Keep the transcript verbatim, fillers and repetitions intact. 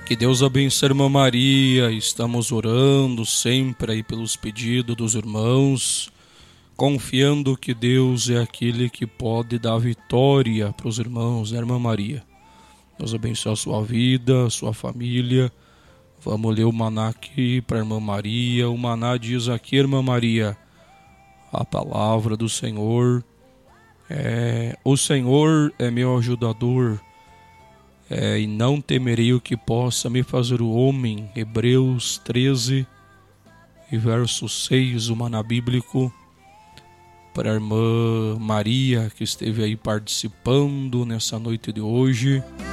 Que Deus abençoe a irmã Maria. Estamos orando sempre aí pelos pedidos dos irmãos, confiando que Deus é aquele que pode dar vitória para os irmãos, né, irmã Maria? Deus abençoe a sua vida, a sua família. Vamos ler o maná aqui para a irmã Maria. O maná diz aqui, irmã Maria, a palavra do Senhor é: o Senhor é meu ajudador, é, e não temerei o que possa me fazer o homem. Hebreus treze e verso seis, o maná bíblico para a irmã Maria, que esteve aí participando nessa noite de hoje.